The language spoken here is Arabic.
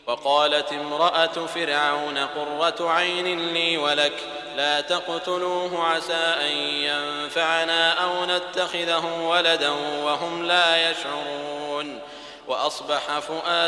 وقالت امرأة فرعون قرة عين لي ولك لا تقتلوه عسى أن ينفعنا أو نتخذه ولدا وهم لا يشعرون. وأصبح فؤاد